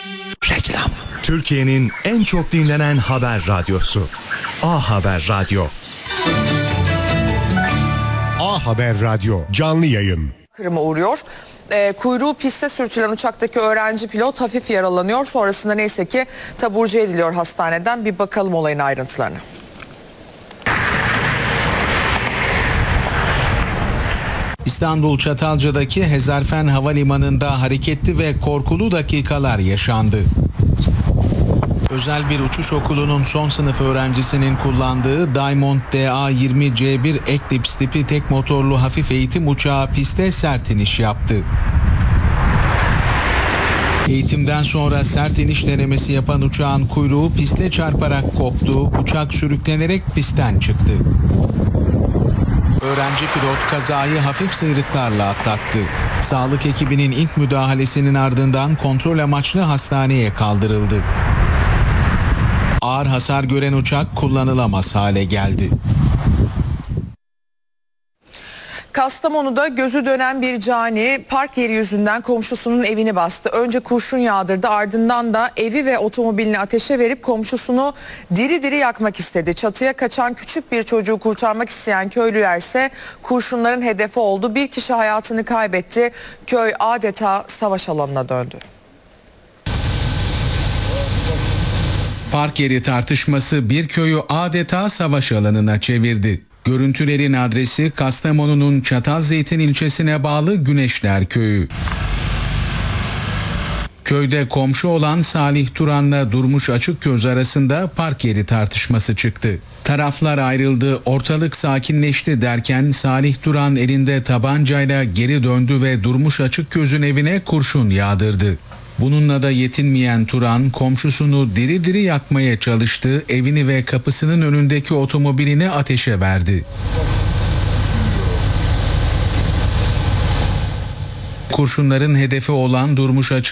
Reklam. Türkiye'nin en çok dinlenen haber radyosu. A Haber Radyo. A Haber Radyo canlı yayın. Kırıma uğruyor. Kuyruğu piste sürtülen uçaktaki öğrenci pilot hafif yaralanıyor. Sonrasında neyse ki taburcu ediliyor hastaneden. Bir bakalım olayın ayrıntılarına. İstanbul Çatalca'daki Hezarfen Havalimanı'nda hareketli ve korkulu dakikalar yaşandı. Özel bir uçuş okulunun son sınıf öğrencisinin kullandığı Diamond DA-20C1 Eclipse tipi tek motorlu hafif eğitim uçağı piste sert iniş yaptı. Eğitimden sonra sert iniş denemesi yapan uçağın kuyruğu piste çarparak koptu, uçak sürüklenerek pistten çıktı. Öğrenci pilot kazayı hafif sıyrıklarla atlattı. Sağlık ekibinin ilk müdahalesinin ardından kontrol amaçlı hastaneye kaldırıldı. Ağır hasar gören uçak kullanılamaz hale geldi. Kastamonu'da gözü dönen bir cani park yeri yüzünden komşusunun evini bastı. Önce kurşun yağdırdı, ardından da evi ve otomobilini ateşe verip komşusunu diri diri yakmak istedi. Çatıya kaçan küçük bir çocuğu kurtarmak isteyen köylülerse kurşunların hedefi oldu. Bir kişi hayatını kaybetti. Köy adeta savaş alanına döndü. Park yeri tartışması bir köyü adeta savaş alanına çevirdi. Görüntülerin adresi Kastamonu'nun Çatalzeytin ilçesine bağlı Güneşler Köyü. Köyde komşu olan Salih Turan'la Durmuş Açıkgöz arasında park yeri tartışması çıktı. Taraflar ayrıldı, ortalık sakinleşti derken Salih Turan elinde tabancayla geri döndü ve Durmuş Açıkgöz'ün evine kurşun yağdırdı. Bununla da yetinmeyen Turan komşusunu diri diri yakmaya çalıştı, evini ve kapısının önündeki otomobilini ateşe verdi. Kurşunların hedefi olan Durmuş Açıkgöz